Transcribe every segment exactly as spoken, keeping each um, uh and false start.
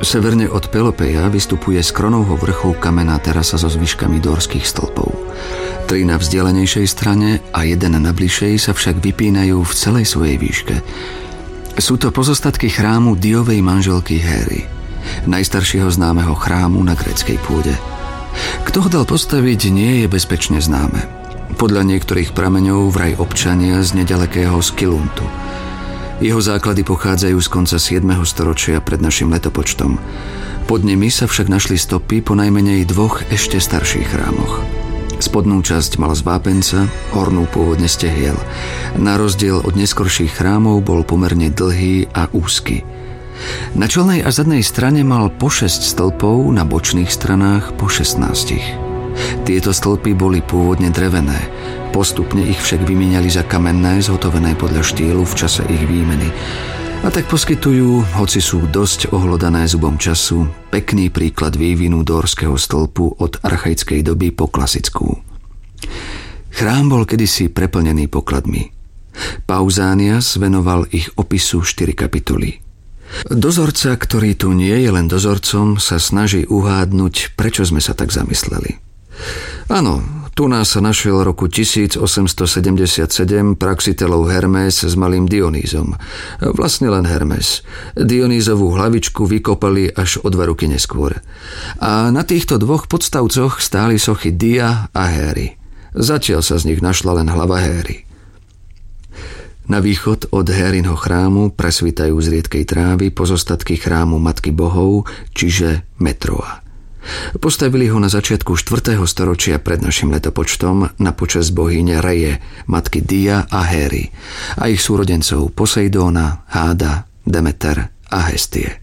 Severne od Pelopeja vystupuje z Kronovho vrchu kamenná terasa so zvyškami dórskych stĺpov. Tri na vzdialenejšej strane a jeden na bližšej sa však vypínajú v celej svojej výške. Sú to pozostatky chrámu Diovej manželky Héry, najstaršieho známeho chrámu na gréckej pôde. Kto ho dal postaviť, nie je bezpečne známe. Podľa niektorých prameňov vraj občania z nedalekého Skiluntu. Jeho základy pochádzajú z konca siedmeho storočia pred našim letopočtom. Pod nimi sa však našli stopy po najmenej dvoch ešte starších chrámoch. Spodnú časť mal z vápenca, hornú pôvodne z tehiel. Na rozdiel od neskorších chrámov bol pomerne dlhý a úzky. Na čelnej a zadnej strane mal po šesť stĺpov, na bočných stranách po šestnástich. Tieto stĺpy boli pôvodne drevené, postupne ich však vymieniali za kamenné, zhotovené podľa štýlu v čase ich výmeny. A tak poskytujú, hoci sú dosť ohlodané zubom času, pekný príklad vývinu dórskeho stĺpu od archaickej doby po klasickú. Chrám bol kedysi preplnený pokladmi. Pausanias venoval ich opisu štyri kapitoly. Dozorca, ktorý tu nie je len dozorcom, sa snaží uhádnuť, prečo sme sa tak zamysleli. Áno, tu nás sa našiel roku tisícosemstosedemdesiatsedem praxitelov Hermes s malým Dionýzom. Vlastne len Hermes. Dionýzovú hlavičku vykopali až o dva roky neskôr. A na týchto dvoch podstavcoch stáli sochy Dia a Héry. Zatiaľ sa z nich našla len hlava Héry. Na východ od Hérinho chrámu presvítajú z riedkej trávy pozostatky chrámu Matky bohov, čiže Metroa. Postavili ho na začiatku štvrtého storočia pred našim letopočtom na počesť bohyne Reje, matky Dia a Héry a ich súrodencov Poseidóna, Háda, Demeter a Hestie.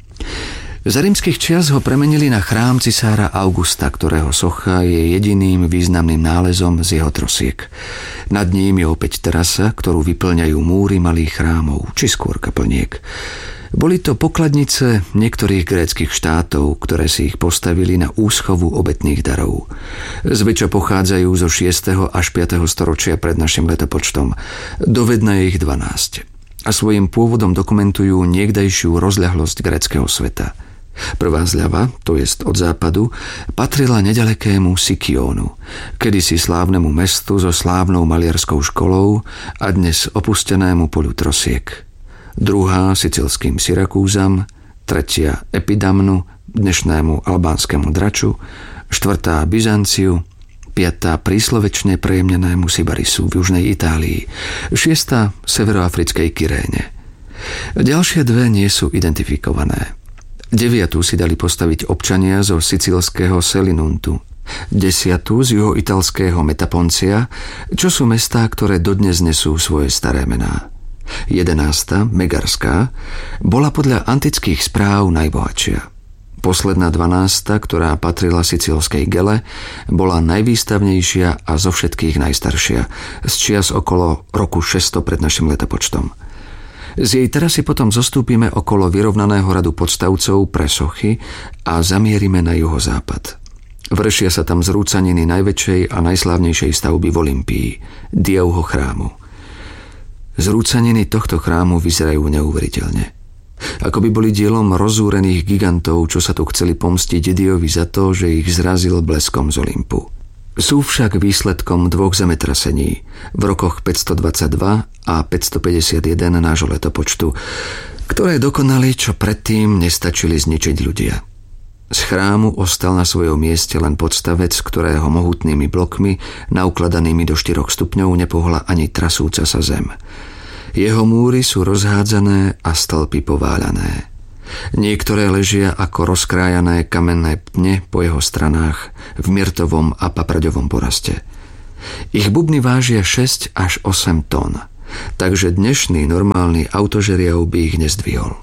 Za rímskych čias ho premenili na chrám cisára Augusta, ktorého socha je jediným významným nálezom z jeho trosiek. Nad ním je opäť terasa, ktorú vyplňajú múry malých chrámov, či skôr kaplniek. Boli to pokladnice niektorých gréckych štátov, ktoré si ich postavili na úschovu obetných darov. Zväčša pochádzajú zo šiesteho až piateho storočia pred našim letopočtom. Dovedna je ich dvanásť. A svojím pôvodom dokumentujú niekdajšiu rozľahlosť gréckeho sveta. Prvá zľava, to jest od západu, patrila nedalekému Sikiónu, kedysi slávnemu mestu so slávnou maliarskou školou a dnes opustenému polu trosiek. Druhá sicilským Syrakúzam, tretia Epidamnu, dnešnému albánskemu Draču, štvrtá Byzanciu, piatá príslovečne prejemnenému Sibarisu v južnej Itálii, šiesta severoafrickej Kyréne. Ďalšie dve nie sú identifikované. Deviatu si dali postaviť občania zo sicilského Selinuntu, desiatu z juhoitalského Metaponcia, čo sú mestá, ktoré dodnes nesú svoje staré mená. Jedenásta, Megarská, bola podľa antických správ najbohatšia. Posledná dvanásta, ktorá patrila sicilskej Gele, bola najvýstavnejšia a zo všetkých najstaršia, z čias okolo roku šesťsto pred našim letopočtom. Z jej terasy potom zostúpime okolo vyrovnaného radu podstavcov pre sochy a zamierime na juhozápad. Vršia sa tam zrúcaniny najväčšej a najslávnejšej stavby v Olympii, Diovho chrámu. Zrúcaniny tohto chrámu vyzerajú neuveriteľne. Ako by boli dielom rozúrených gigantov, čo sa tu chceli pomstiť Diovi za to, že ich zrazil bleskom z Olympu. Sú však výsledkom dvoch zemetrasení v rokoch päťstodvadsaťdva a päťstopäťdesiatjeden nášho letopočtu, ktoré dokonali, čo predtým nestačili zničiť ľudia. Z chrámu ostal na svojom mieste len podstavec, ktorého mohutnými blokmi, naukladanými do štyroch stupňov, nepohla ani trasúca sa zem. Jeho múry sú rozhádzané a stĺpy pováľané. Niektoré ležia ako rozkrájané kamenné pne po jeho stranách v myrtovom a papraďovom poraste. Ich bubny vážia šesť až osem tón, takže dnešný normálny autožeriav by ich nezdvihol.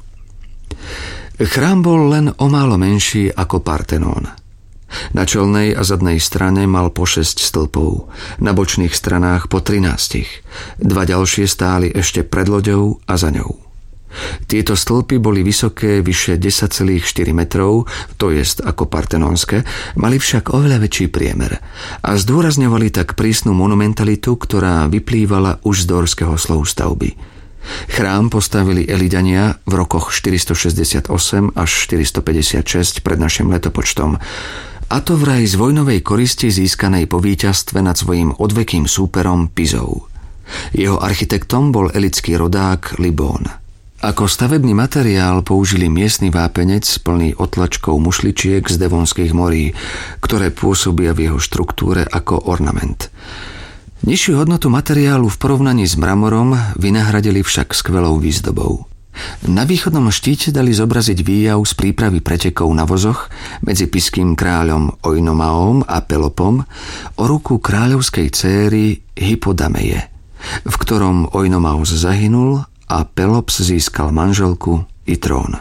Chrám bol len o málo menší ako Partenón. Na čelnej a zadnej strane mal po šesť stĺpov, na bočných stranách po trinástich. Dva ďalšie stáli ešte pred loďou a za ňou. Tieto stĺpy boli vysoké vyše desať celá štyri metrov, to jest ako partenónske, mali však oveľa väčší priemer a zdôrazňovali tak prísnu monumentalitu, ktorá vyplývala už z dórskeho slohu stavby. Chrám postavili Elidania v rokoch štyristošesťdesiatosem až štyristopäťdesiatšesť pred našim letopočtom, a to vraj z vojnovej koristi získanej po víťazstve nad svojím odvekým súperom Pizou. Jeho architektom bol elitský rodák Libón. Ako stavebný materiál použili miestny vápenec plný otlačkov mušličiek z Devonských morí, ktoré pôsobia v jeho štruktúre ako ornament. Nižšiu hodnotu materiálu v porovnaní s mramorom vynahradili však skvelou výzdobou. Na východnom štíte dali zobraziť výjav z prípravy pretekov na vozoch medzi piským kráľom Oinomaom a Pelopom o ruku kráľovskej céry Hypodameje, v ktorom Oinomaos zahynul a Pelops získal manželku i trón.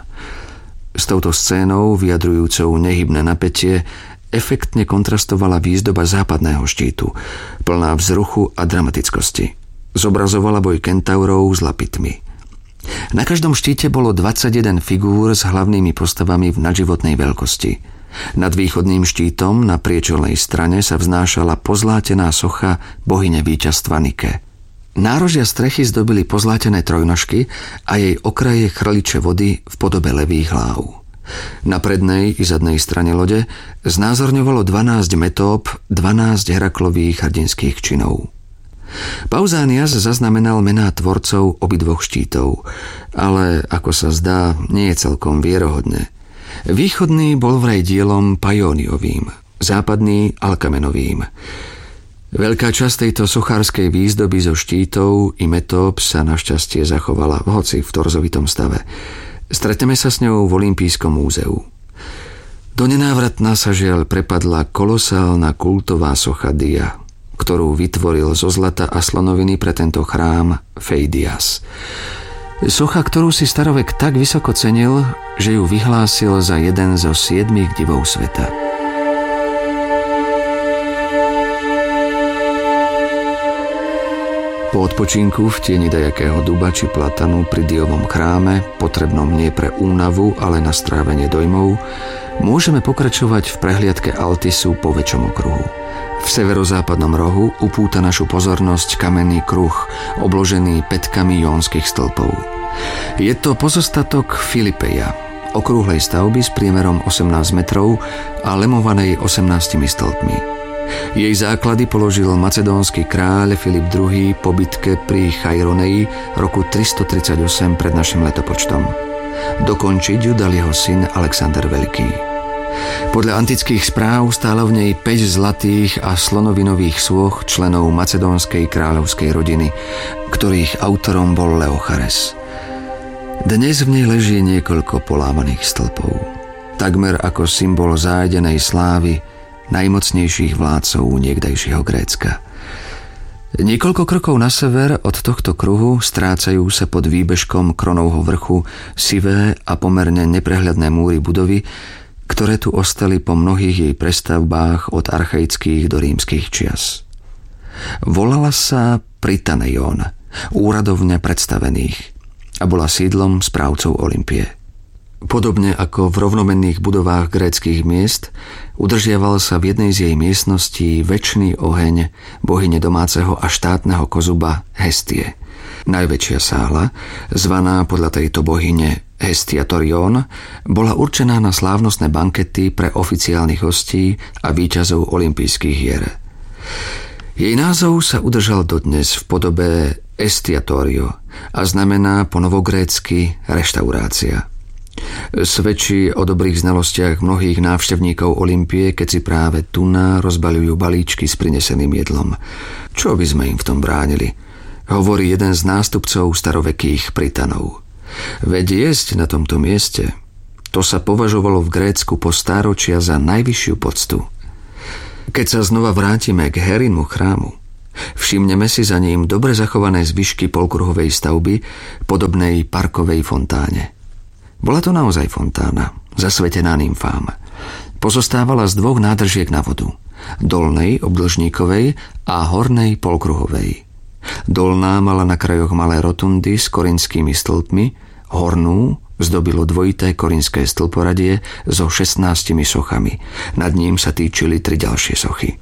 S touto scénou, vyjadrujúcou nehybné napätie, efektne kontrastovala výzdoba západného štítu, plná vzruchu a dramatickosti. Zobrazovala boj kentaurov s lapitmi. Na každom štíte bolo dvadsaťjeden figúr s hlavnými postavami v nadživotnej veľkosti. Nad východným štítom na priečelnej strane sa vznášala pozlátená socha bohyne víťazstva Nike. Nárožia strechy zdobili pozlátené trojnožky a jej okraje chrliče vody v podobe levých hlav. Na prednej i zadnej strane lode znázorňovalo dvanásť metóp, dvanásť Heraklových hrdinských činov. Pausanias zaznamenal mená tvorcov obidvoch štítov, ale, ako sa zdá, nie je celkom vierohodné. Východný bol vraj dielom Paioniovým, západný Alkamenovým. Veľká časť tejto sochárskej výzdoby zo štítov i metóp sa našťastie zachovala, hoci v torzovitom stave. Stretneme sa s ňou v Olympijskom múzeu. Do nenávratna sa žiaľ prepadla kolosálna kultová socha Dia, ktorú vytvoril zo zlata a slonoviny pre tento chrám Pheidias. Socha, ktorú si starovek tak vysoko cenil, že ju vyhlásil za jeden zo siedmich divov sveta. Po odpočinku v tieni dajakého duba či platanu pri Diovom chráme, potrebnom nie pre únavu, ale na strávenie dojmov, môžeme pokračovať v prehliadke Altisu po väčšom okruhu. V severozápadnom rohu upúta našu pozornosť kamenný kruh, obložený pätkami jónskych stĺpov. Je to pozostatok Filipeia, okrúhlej stavby s priemerom osemnásť metrov a lemovanej osemnástimi stĺpmi. Jej základy položil macedónsky kráľ Filip druhý. po bitke pri Chaironeji roku tristotridsaťosem pred našim letopočtom. Dokončiť ju dal jeho syn Alexander Veľký. Podľa antických správ stálo v nej päť zlatých a slonovinových sôch členov macedónskej kráľovskej rodiny, ktorých autorom bol Leochares. Dnes v nej leží niekoľko polámaných stĺpov, takmer ako symbol zájdenej slávy najmocnejších vládcov niekdajšieho Grécka. Niekoľko krokov na sever od tohto kruhu strácajú sa pod výbežkom Kronovho vrchu sivé a pomerne neprehľadné múry budovy, ktoré tu ostali po mnohých jej prestavbách od archaických do rímskych čias. Volala sa Prytaneion, úradovňa predstavených, a bola sídlom správcov Olympie. Podobne ako v rovnomenných budovách gréckych miest, udržiaval sa v jednej z jej miestností večný oheň bohyne domáceho a štátneho kozuba Hestie. Najväčšia sála, zvaná podľa tejto bohyne Hestiatorion, bola určená na slávnostné bankety pre oficiálnych hostí a víťazov olympijských hier. Jej názov sa udržal dodnes v podobe Estiatorio a znamená po novogrécky reštaurácia. Svedčí o dobrých znalostiach mnohých návštevníkov Olympie, keď si práve tuná rozbaľujú balíčky s prineseným jedlom. Čo by sme im v tom bránili? Hovorí jeden z nástupcov starovekých Prytanov. Veď jesť na tomto mieste, to sa považovalo v Grécku po stáročia za najvyššiu poctu. Keď sa znova vrátime k Herinmu chrámu, všimneme si za ním dobre zachované zvyšky polkruhovej stavby, podobnej parkovej fontáne. Bola to naozaj fontána, zasvetená nymfám. Pozostávala z dvoch nádržiek na vodu, dolnej obdĺžníkovej a hornej polkruhovej. Dolná mala na krajoch malé rotundy s korinskými stĺpmi, hornú zdobilo dvojité korinské stĺporadie so šestnástimi sochami. Nad ním sa týčili tri ďalšie sochy.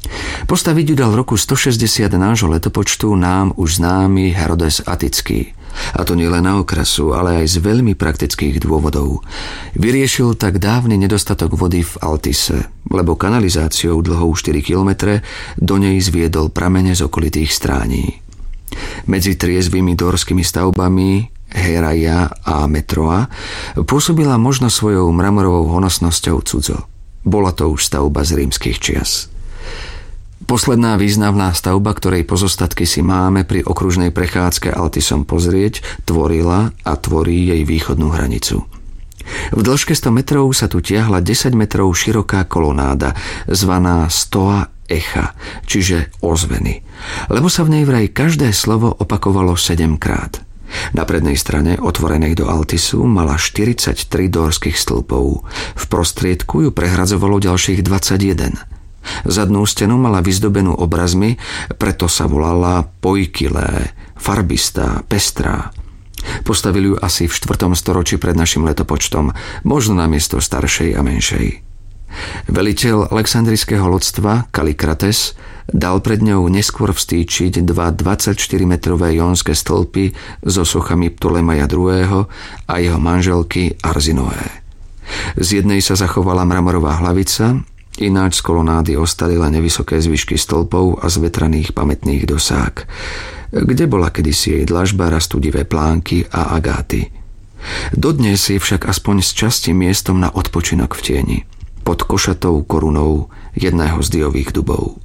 Postaviť ju dal v roku stošesťdesiat nášho letopočtu nám už známy Herodes Atický. A to nielen na okrasu, ale aj z veľmi praktických dôvodov. Vyriešil tak dávny nedostatok vody v Altise, lebo kanalizáciou dlhou štyri kilometre do nej zviedol pramene z okolitých strání. Medzi triezvými dorskými stavbami Heraja a Metroa pôsobila možno svojou mramorovou honosnosťou cudzo. Bola to už stavba z rímskych čias. Posledná významná stavba, ktorej pozostatky si máme pri okružnej prechádzke Altisom pozrieť, tvorila a tvorí jej východnú hranicu. V dĺžke sto metrov sa tu tiahla desať metrov široká kolonáda, zvaná Stoa Echa, čiže ozveny, lebo sa v nej vraj každé slovo opakovalo sedemkrát. Na prednej strane, otvorenej do Altisu, mala štyridsaťtri dórskych stĺpov. V prostriedku ju prehradzovalo ďalších dvadsaťjeden. Zadnú stenu mala vyzdobenú obrazmi, preto sa volala Poikilé, farbistá, pestrá. Postavili ju asi v štvrtom storočí pred našim letopočtom, možno namiesto staršej a menšej. Veliteľ alexandrijského lodstva Kalikrates dal pred ňou neskôr vstýčiť dva dvadsaťštyrimetrové jónske stĺpy so sochami Ptolemaja druhého. a jeho manželky Arzinoé. Z jednej sa zachovala mramorová hlavica, ináč z kolonády ostali len nevysoké zvyšky stĺpov a z vetraných pamätných dosák, kde bola kedysi jej dlažba, rastudivé plánky a agáty. Dodnes je však aspoň z časti miestom na odpočinok v tieni, pod košatou korunou jedného z diových dubov.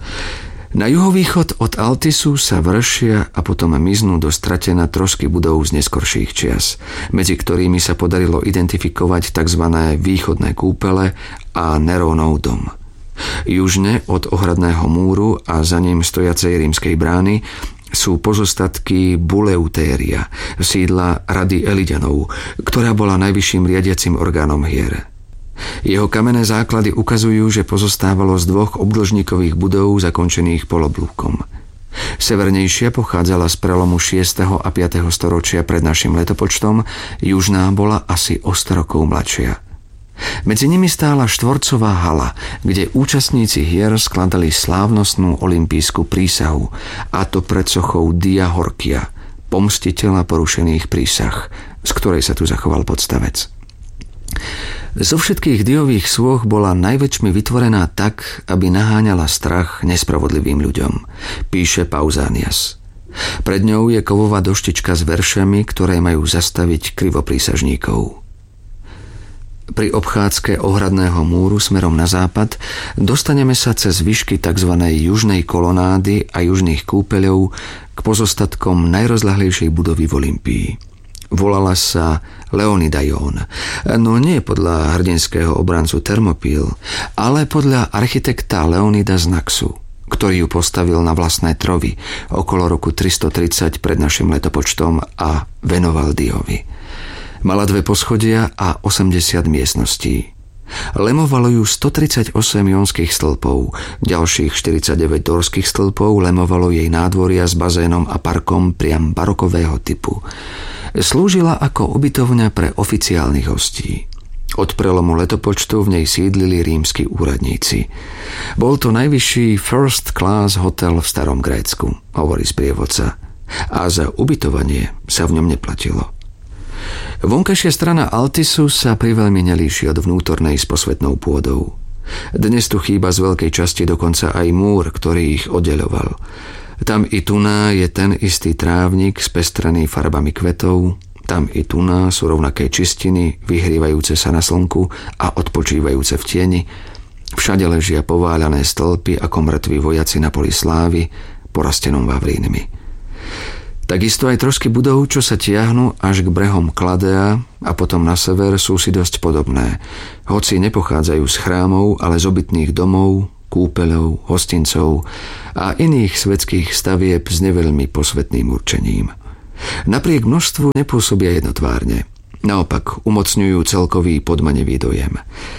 Na juhovýchod od Altisu sa vršia a potom miznú do stratená trosky budov z neskorších čias, medzi ktorými sa podarilo identifikovať tzv. Východné kúpele a Nerónov dom. Južne od ohradného múru a za ním stojacej rímskej brány sú pozostatky Buleutéria, sídla Rady Eliďanov, ktorá bola najvyšším riadiacim orgánom hier. Jeho kamenné základy ukazujú, že pozostávalo z dvoch obdĺžnikových budov zakončených poloblúkom. Severnejšia pochádzala z prelomu šiesteho a piateho storočia pred našim letopočtom, južná bola asi o sto rokov mladšia. Medzi nimi stála štvorcová hala, kde účastníci hier skladali slávnostnú olympijskú prísahu, a to pred sochou Dia Horkia, pomstiteľa porušených prísah, z ktorej sa tu zachoval podstavec. Zo všetkých diových sôch bola najväčšmi vytvorená tak, aby naháňala strach nespravodlivým ľuďom, píše Pausanias. Pred ňou je kovová doštička s veršami, ktoré majú zastaviť krivoprísažníkov. Pri obchádzke ohradného múru smerom na západ dostaneme sa cez výšky tzv. Južnej kolonády a južných kúpeľov k pozostatkom najrozľahlejšej budovy v Olympii. Volala sa Leonidaion, no nie podľa hrdinského obrancu Thermopyl, ale podľa architekta Leonida z Naxu, ktorý ju postavil na vlastné trovy okolo roku tristotridsať pred našim letopočtom a venoval Diovi. Mala dve poschodia a osemdesiat miestností. Lemovalo ju stotridsaťosem jónskych stĺpov, ďalších štyridsaťdeväť dórskych stĺpov lemovalo jej nádvoria s bazénom a parkom priam barokového typu. Slúžila ako ubytovňa pre oficiálnych hostí. Od prelomu letopočtu v nej sídlili rímski úradníci. Bol to najvyšší first class hotel v starom Grécku, hovorí sprievodca, a za ubytovanie sa v ňom neplatilo. Vonkajšia strana Altisu sa priveľmi nelíši od vnútornej s posvätnou pôdou. Dnes tu chýba z veľkej časti dokonca aj múr, ktorý ich oddeľoval. Tam i tuná je ten istý trávnik spestrený farbami kvetov, tam i tuná sú rovnaké čistiny, vyhrívajúce sa na slnku a odpočívajúce v tieni. Všade ležia pováľané stĺpy ako mŕtvi vojaci na poli slávy, porastenom vavrínmi. Takisto aj trosky budov, čo sa tiahnu až k brehom Kladea a potom na sever, sú si dosť podobné, hoci nepochádzajú z chrámov, ale z obytných domov, kúpeľov, hostincov a iných svetských stavieb s neveľmi posvetným určením. Napriek množstvu nepôsobia jednotvárne. Naopak umocňujú celkový podmanevý dojem.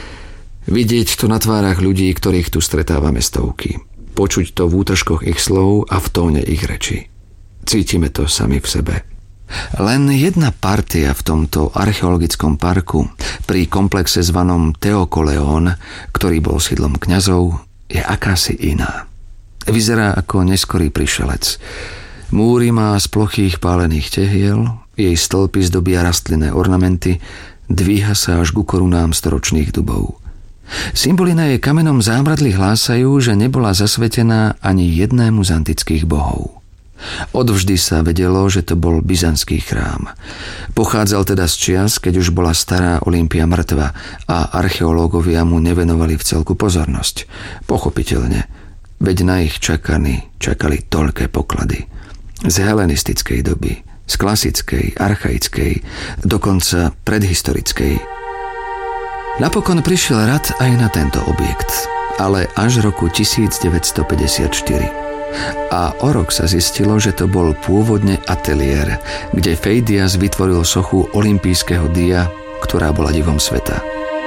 Vidieť to na tvárach ľudí, ktorých tu stretávame stovky. Počuť to v útržkoch ich slov a v tóne ich reči. Cítime to sami v sebe. Len jedna partia v tomto archeologickom parku pri komplexe zvanom Theokoleón, ktorý bol sídlom kňazov, je akási iná. Vyzerá ako neskorý prišelec. Múry má z plochých pálených tehiel, jej stĺpy zdobia rastlinné ornamenty, dvíha sa až ku korunám storočných dubov. Symboly na jej kamennom zábradli hlásajú, že nebola zasvetená ani jednému z antických bohov. Odvždy sa vedelo, že to bol byzantský chrám. Pochádzal teda z čias, keď už bola stará Olympia mŕtva a archeológovia mu nevenovali v celku pozornosť. Pochopiteľne, veď na ich čakany čakali toľké poklady. Z helenistickej doby, z klasickej, archaickej, dokonca predhistorickej. Napokon prišiel rad aj na tento objekt, ale až roku tisícdeväťstopäťdesiatštyri. A o rok sa zistilo, že to bol pôvodne ateliér, kde Feidias vytvoril sochu olympijského dia, ktorá bola divom sveta.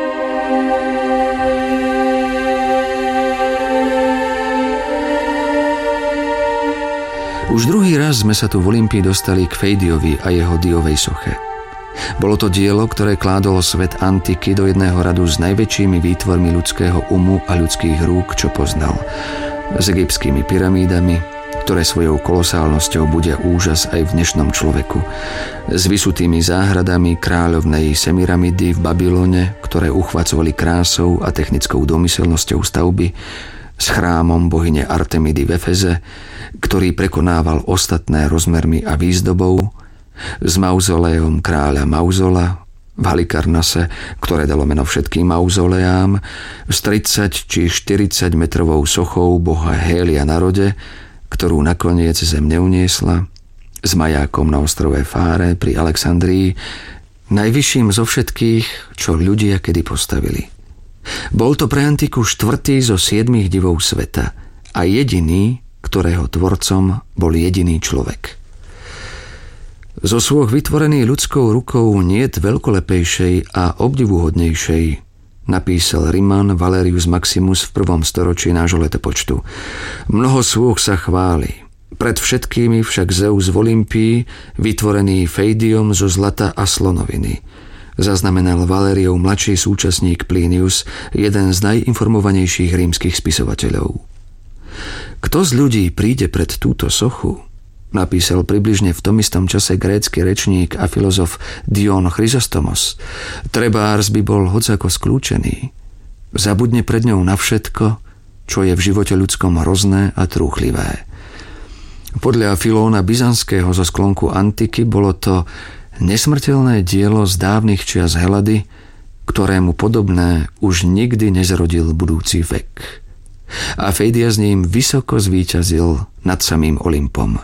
Už druhý raz sme sa tu v Olympii dostali k Feidiovi a jeho diovej soche. Bolo to dielo, ktoré kládolo svet antiky do jedného radu s najväčšími výtvormi ľudského umu a ľudských rúk, čo poznal. S egyptskými pyramídami, ktoré svojou kolosálnosťou budia úžas aj v dnešnom človeku. S vysutými záhradami kráľovnej Semiramidy v Babylone, ktoré uchvacovali krásou a technickou domyselnosťou stavby, s chrámom bohyne Artemidy v Efeze, ktorý prekonával ostatné rozmermi a výzdobou, s mauzoleom kráľa Mauzola v Halikarnase, ktoré dalo meno všetkým mauzoleám, s tridsať či štyridsať metrovou sochou boha Hélia na rode, ktorú nakoniec zem neuniesla, s majákom na ostrove Fáre pri Alexandrii, najvyšším zo všetkých, čo ľudia kedy postavili. Bol to pre antiku štvrtý zo siedmých divov sveta a jediný, ktorého tvorcom bol jediný človek. Zo sôch vytvorený ľudskou rukou niet veľkolepejšej a obdivuhodnejšej, napísal Riman Valerius Maximus v prvom storočí nášho letopočtu. Mnoho sôch sa chváli. Pred všetkými však Zeus v Olympii, vytvorený Feidiom zo zlata a slonoviny. Zaznamenal Valeriov mladší súčasník Plinius, jeden z najinformovanejších rímskych spisovateľov. Kto z ľudí príde pred túto sochu, napísal približne v tom istom čase grécky rečník a filozof Dion Chrysostomos, trebárs by bol hocako skľúčený. Zabudne pred ňou na všetko, čo je v živote ľudskom hrozné a trúchlivé. Podľa Filóna Byzantského zo sklonku antiky bolo to nesmrteľné dielo z dávnych čias Helady, ktorému podobné už nikdy nezrodil budúci vek. A Feidia s ním vysoko zvíťazil nad samým Olympom.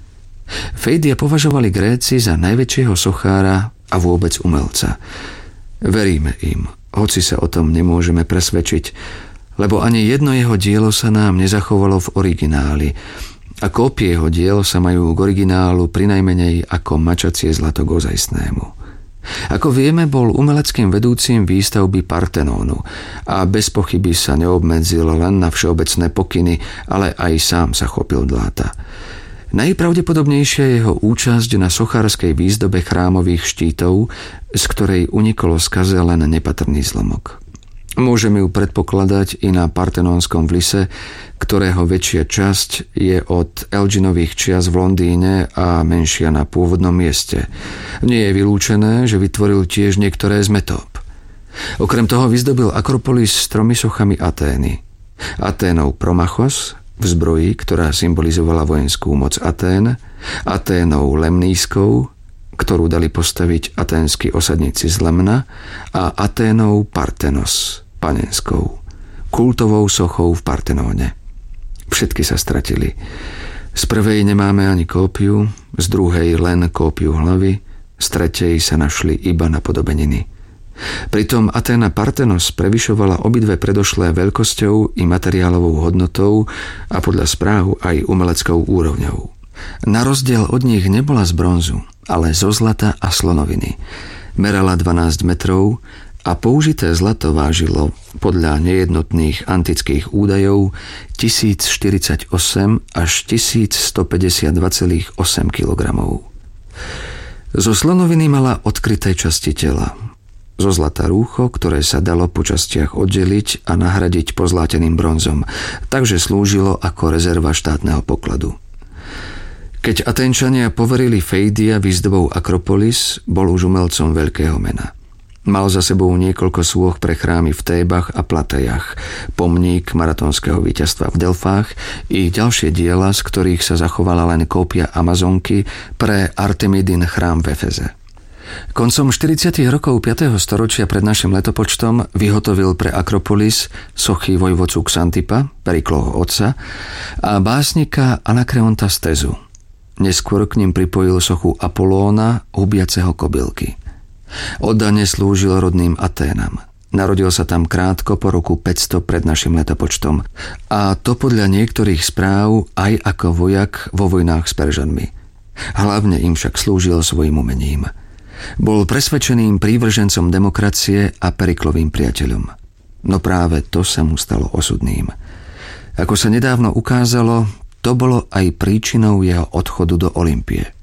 Feidia považovali Gréci za najväčšieho sochára a vôbec umelca. Veríme im, hoci sa o tom nemôžeme presvedčiť, lebo ani jedno jeho dielo sa nám nezachovalo v origináli a kópie jeho diel sa majú k originálu prinajmenej ako mačacie zlato k ozajstnému. Ako vieme, bol umeleckým vedúcim výstavby Partenónu a bez pochyby sa neobmedzil len na všeobecné pokyny, ale aj sám sa chopil dláta. Najpravdepodobnejšia je jeho účasť na sochárskej výzdobe chrámových štítov, z ktorej unikolo skaze len nepatrný zlomok. Môžeme ju predpokladať i na Partenónskom vlise, ktorého väčšia časť je od Elginových čias v Londýne a menšia na pôvodnom mieste. Nie je vylúčené, že vytvoril tiež niektoré z metób. Okrem toho vyzdobil Akropolis s tromi sochami Atény. Aténou Promachos v zbroji, ktorá symbolizovala vojenskú moc Atén, Aténou Lemnískou, ktorú dali postaviť aténski osadníci z Lemna, a Aténou Partenos, panenskou, kultovou sochou v Partenóne. Všetky sa stratili. Z prvej nemáme ani kópiu, z druhej len kópiu hlavy, z tretej sa našli iba napodobeniny. Pritom Aténa Partenos prevyšovala obidve predošlé veľkosťou i materiálovou hodnotou a podľa správ aj umeleckou úrovňou. Na rozdiel od nich nebola z bronzu, ale zo zlata a slonoviny. Merala dvanásť metrov a použité zlato vážilo podľa nejednotných antických údajov tisícštyridsaťosem až tisícstopäťdesiatdva celá osem kilogramov. Zo slonoviny mala odkryté časti tela. Zo zlata rúcho, ktoré sa dalo po častiach oddeliť a nahradiť pozláteným bronzom, takže slúžilo ako rezerva štátneho pokladu. Keď Aténčania poverili Fejdia výzdobou Akropolis, bol už umelcom veľkého mena. Mal za sebou niekoľko sôch pre chrámy v Tébach a Platejach, pomník maratónskeho víťazstva v Delfách i ďalšie diela, z ktorých sa zachovala len kópia Amazonky pre Artemidin chrám v Efeze. Koncom štyridsiatych rokov piateho storočia pred našim letopočtom vyhotovil pre Akropolis sochy vojvodcu Xantipa, Periklovho otca, a básnika Anakreonta z Tézu. Neskôr k nim pripojil sochu Apolóna, hubiaceho kobylky. Oddane slúžil rodným Aténam. Narodil sa tam krátko po roku päťsto pred našim letopočtom, a to podľa niektorých správ aj ako vojak vo vojnách s Peržanmi. Hlavne im však slúžil svojim umením. Bol presvedčeným prívržencom demokracie a Periklovým priateľom. No práve to sa mu stalo osudným. Ako sa nedávno ukázalo, to bolo aj príčinou jeho odchodu do Olympie.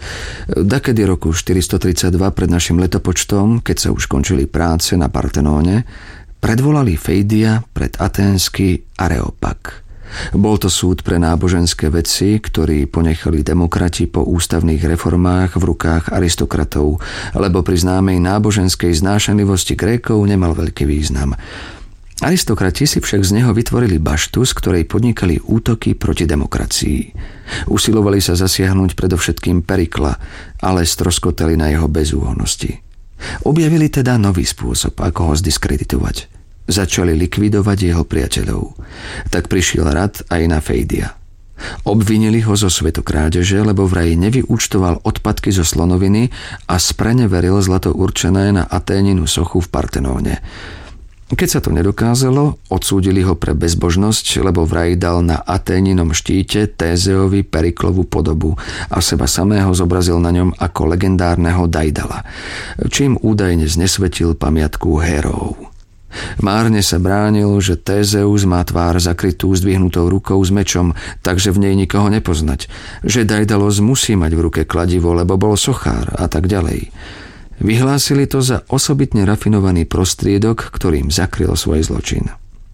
Dakedy roku štyristotridsaťdva pred našim letopočtom, keď sa už končili práce na Partenóne, predvolali Fejdia pred aténsky Areopag. Bol to súd pre náboženské veci, ktorý ponechali demokrati po ústavných reformách v rukách aristokratov, lebo pri známej náboženskej znášanlivosti Grékov nemal veľký význam. Aristokrati si však z neho vytvorili baštu, z ktorej podnikali útoky proti demokracii. Usilovali sa zasiahnuť predovšetkým Perikla, ale stroskotali na jeho bezúhonnosti. Objavili teda nový spôsob, ako ho zdiskreditovať. Začali likvidovať jeho priateľov. Tak prišiel rad aj na Fejdia. Obvinili ho zo svetokrádeže, lebo vraj nevyúčtoval odpadky zo slonoviny a spreneveril zlato určené na Aténinu sochu v Partenóne. Keď sa to nedokázalo, odsúdili ho pre bezbožnosť, lebo vraj dal na Aténinom štíte Tézeovi Periklovú podobu a seba samého zobrazil na ňom ako legendárneho Daidala, čím údajne znesvetil pamiatku héroov. Márne sa bránil, že Tézeus má tvár zakrytú zdvihnutou rukou s mečom, takže v nej nikoho nepoznať, že Daidalos musí mať v ruke kladivo, lebo bol sochár a tak ďalej. Vyhlásili to za osobitne rafinovaný prostriedok, ktorým zakryl svoj zločin.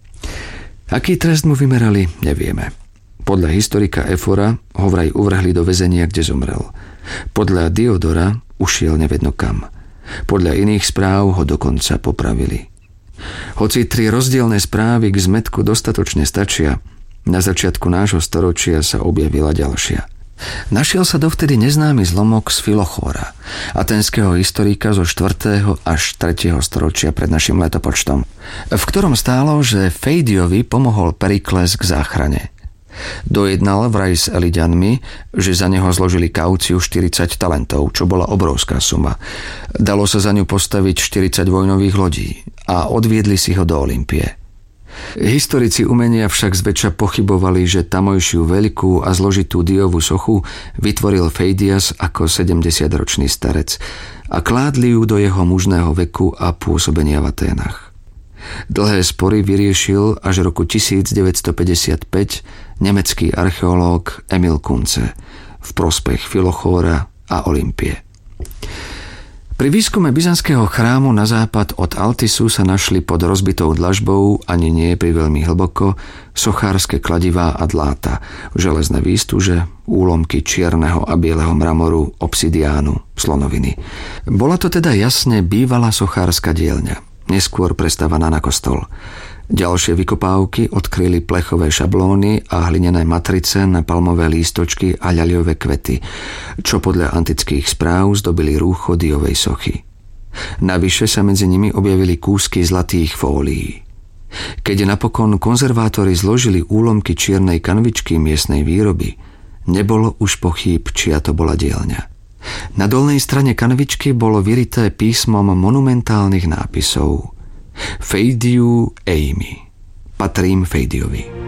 Aký trest mu vymerali, nevieme. Podľa historika Efora ho vraj uvrhli do väzenia, kde zomrel. Podľa Diodora ušiel nevedno kam. Podľa iných správ ho dokonca popravili. Hoci tri rozdielne správy k zmätku dostatočne stačia, na začiatku nášho storočia sa objavila ďalšia. Našiel sa dovtedy neznámy zlomok z Filochóra, aténskeho historika zo štvrtého až tretieho storočia pred našim letopočtom, v ktorom stálo, že Fejdiovi pomohol Perikles k záchrane. Dojednal vraj s Eliďanmi, že za neho zložili kauciu štyridsať talentov, čo bola obrovská suma. Dalo sa za ňu postaviť štyridsať vojnových lodí a odviedli si ho do Olympie. Historici umenia však zväčša pochybovali, že tamojšiu veľkú a zložitú Diovú sochu vytvoril Fejdias ako sedemdesiatročný starec a kládli ju do jeho mužného veku a pôsobenia v Aténach. Dlhé spory vyriešil až roku tisícdeväťstopäťdesiatpäť nemecký archeológ Emil Kunze v prospech Filochóra a Olympie. Pri výskume byzantského chrámu na západ od Altisu sa našli pod rozbitou dlažbou, ani nie pri veľmi hlboko, sochárske kladivá a dláta, železné výstuže, úlomky čierneho a bieleho mramoru, obsidiánu, slonoviny. Bola to teda jasne bývalá sochárska dielňa, neskôr prestávaná na kostol. Ďalšie vykopávky odkryli plechové šablóny a hlinené matrice na palmové lístočky a ľaliové kvety, čo podľa antických správ zdobili rúcho Diovej sochy. Navyše sa medzi nimi objavili kúsky zlatých fólií. Keď napokon konzervátori zložili úlomky čiernej kanvičky miestnej výroby, nebolo už pochýb, čia to bola dielňa. Na dolnej strane kanvičky bolo vyrité písmom monumentálnych nápisov Fejdiu Eimi. Patrím Fejdiovi.